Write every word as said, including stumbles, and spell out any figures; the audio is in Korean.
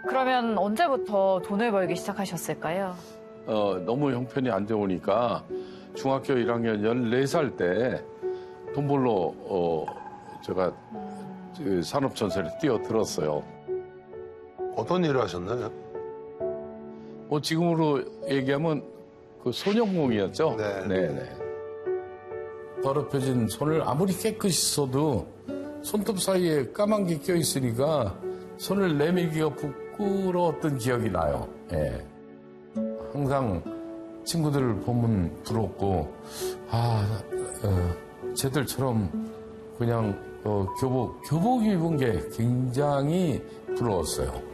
그러면 언제부터 돈을 벌기 시작하셨을까요? 어, 너무 형편이 안 좋으니까 중학교 일 학년 열네 살 때 돈 벌러 어, 제가 그 산업전선에 뛰어들었어요. 어떤 일을 하셨나요? 뭐 지금으로 얘기하면 그 소년공이었죠. 네. 네네. 더럽혀진 손을 아무리 깨끗이 써도 손톱 사이에 까만 게 껴있으니까 손을 내밀기가 부끄러웠던 기억이 나요. 예. 항상 친구들을 보면 부럽고, 아, 어, 쟤들처럼 그냥 어, 교복, 교복 입은 게 굉장히 부러웠어요.